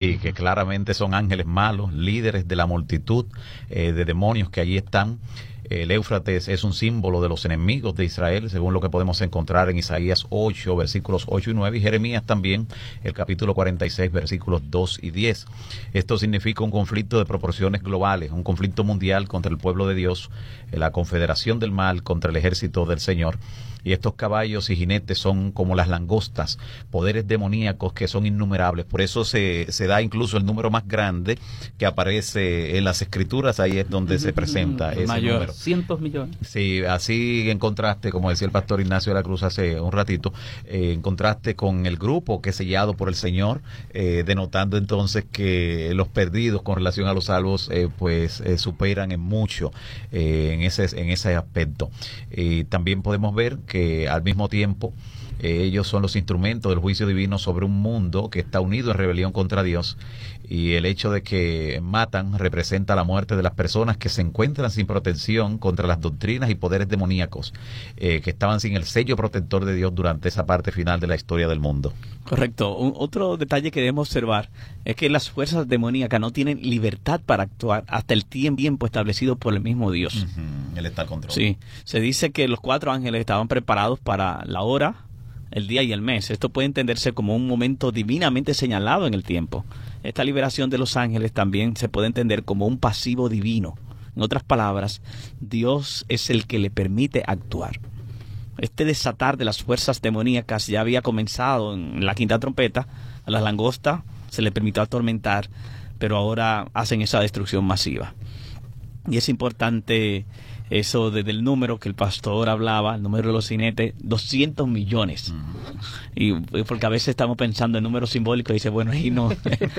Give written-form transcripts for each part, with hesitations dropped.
Sí, que claramente son ángeles malos, líderes de la multitud de demonios que allí están. El Éufrates es un símbolo de los enemigos de Israel, según lo que podemos encontrar en Isaías 8, versículos 8 y 9, y Jeremías también, el capítulo 46, versículos 2 y 10. Esto significa un conflicto de proporciones globales, un conflicto mundial contra el pueblo de Dios, la confederación del mal contra el ejército del Señor. Y estos caballos y jinetes son como las langostas, poderes demoníacos que son innumerables. Por eso se da incluso el número más grande que aparece en las escrituras. Ahí es donde se presenta ese mayor, número. Cientos millones. Sí, así en contraste, como decía el pastor Ignacio de la Cruz hace un ratito, en contraste con el grupo que es sellado por el Señor, denotando entonces que los perdidos con relación a los salvos superan en mucho en ese aspecto. También podemos ver que al mismo tiempo ellos son los instrumentos del juicio divino sobre un mundo que está unido en rebelión contra Dios, y el hecho de que matan representa la muerte de las personas que se encuentran sin protección contra las doctrinas y poderes demoníacos que estaban sin el sello protector de Dios durante esa parte final de la historia del mundo. Correcto. Otro detalle que debemos observar es que las fuerzas demoníacas no tienen libertad para actuar hasta el tiempo establecido por el mismo Dios. Él está al control. Sí, se dice que los 4 ángeles estaban preparados para la hora, el día y el mes. Esto puede entenderse como un momento divinamente señalado en el tiempo. Esta liberación de los ángeles también se puede entender como un pasivo divino. En otras palabras, Dios es el que le permite actuar. Este desatar de las fuerzas demoníacas ya había comenzado en la quinta trompeta. A las langostas se le permitió atormentar, pero ahora hacen esa destrucción masiva. Y es importante eso desde el número que el pastor hablaba, el número de los jinetes, 200 millones. Y porque a veces estamos pensando en números simbólicos y dice, bueno, ahí no,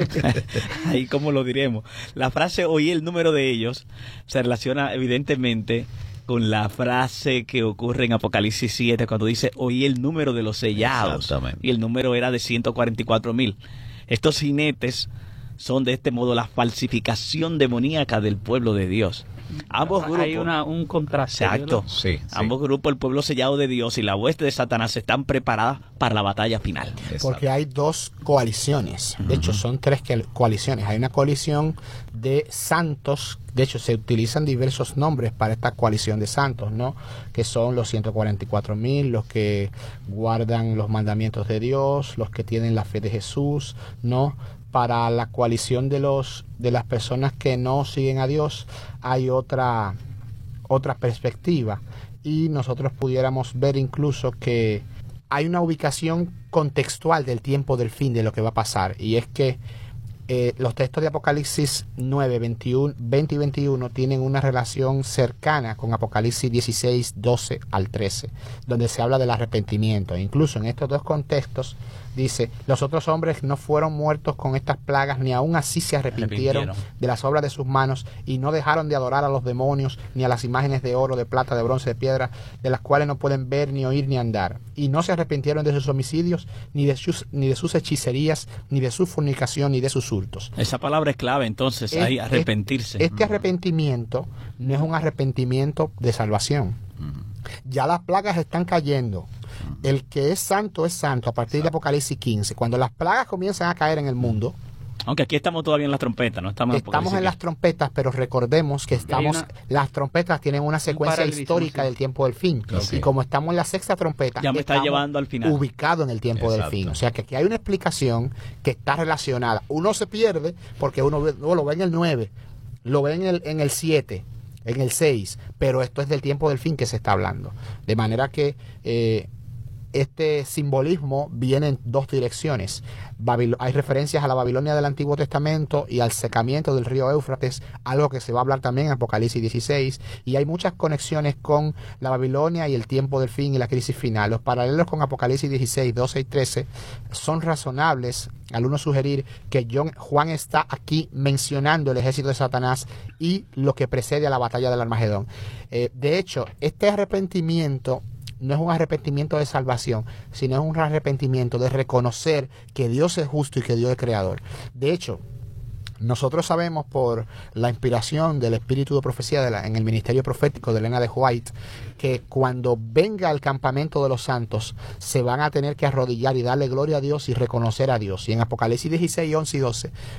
ahí cómo lo diremos. La frase oí el número de ellos se relaciona evidentemente con la frase que ocurre en Apocalipsis 7 cuando dice oí el número de los sellados. Y el número era de 144,000. Estos jinetes son de este modo la falsificación demoníaca del pueblo de Dios. Ambos grupos, hay un contraste. Exacto. Sí. Ambos grupos, el pueblo sellado de Dios y la hueste de Satanás, están preparadas para la batalla final. Exacto. Porque hay 2 coaliciones. De hecho, son 3 coaliciones. Hay una coalición de santos. De hecho, se utilizan diversos nombres para esta coalición de santos, ¿no? Que son los 144,000, los que guardan los mandamientos de Dios, los que tienen la fe de Jesús, ¿no? Para la coalición de las personas que no siguen a Dios hay otra perspectiva, y nosotros pudiéramos ver incluso que hay una ubicación contextual del tiempo del fin de lo que va a pasar, y es que los textos de Apocalipsis 9, 21, 20 y 21 tienen una relación cercana con Apocalipsis 16, 12 al 13, donde se habla del arrepentimiento. Incluso en estos 2 contextos dice, los otros hombres no fueron muertos con estas plagas, ni aún así se arrepintieron de las obras de sus manos, y no dejaron de adorar a los demonios, ni a las imágenes de oro, de plata, de bronce, de piedra, de las cuales no pueden ver, ni oír, ni andar. Y no se arrepintieron de sus homicidios, ni de sus hechicerías, ni de su fornicación, ni de sus hurtos. Esa palabra es clave, entonces, ahí arrepentirse. Este arrepentimiento no es un arrepentimiento de salvación. Ya las plagas están cayendo. El que es santo a partir de Apocalipsis 15. Cuando las plagas comienzan a caer en el mundo, aunque aquí estamos todavía en las trompetas, ¿no? Estamos en las trompetas, pero recordemos que las trompetas tienen una secuencia histórica del tiempo del fin. Y como estamos en la 6ª trompeta, ya me está llevando al final, ubicado en el tiempo del fin. O sea que aquí hay una explicación que está relacionada. Uno se pierde porque uno lo ve en el 9, lo ve en el 7, en el 6, pero esto es del tiempo del fin que se está hablando. De manera que este simbolismo viene en 2 direcciones. Hay referencias a la Babilonia del Antiguo Testamento y al secamiento del río Éufrates, algo que se va a hablar también en Apocalipsis 16, y hay muchas conexiones con la Babilonia y el tiempo del fin y la crisis final. Los paralelos con Apocalipsis 16, 12 y 13 son razonables al uno sugerir que Juan está aquí mencionando el ejército de Satanás y lo que precede a la batalla del Armagedón. De hecho, este arrepentimiento no es un arrepentimiento de salvación, sino es un arrepentimiento de reconocer que Dios es justo y que Dios es creador. De hecho, nosotros sabemos por la inspiración del espíritu de profecía en el ministerio profético de Elena de White, que cuando venga el campamento de los santos se van a tener que arrodillar y darle gloria a Dios y reconocer a Dios. Y en Apocalipsis 16, 11 y 12